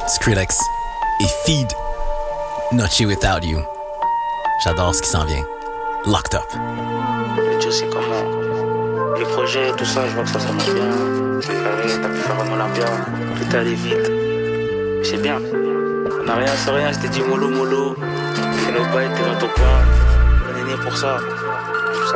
Skrillex et Feed, Not You Without You. J'adore ce qui s'en vient. Locked Up. Je sais comment. Les projets, tout ça, je vois que ça marche bien. T'as pu faire un Olympia, tout est allé vite. C'est bien. On n'a rien, c'est rien, c'était du mollo. C'est nos bails, t'es dans ton coin. On est né pour ça.